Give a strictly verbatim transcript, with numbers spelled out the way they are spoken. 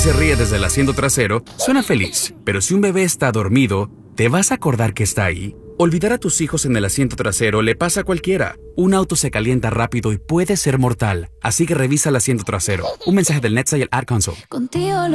se ríe desde el asiento trasero, suena feliz. Pero si un bebé está dormido, ¿te vas a acordar que está ahí? Olvidar a tus hijos en el asiento trasero le pasa a cualquiera. Un auto se calienta rápido y puede ser mortal. Así que revisa el asiento trasero. Un mensaje del NetSail Ad Console. Contigo lo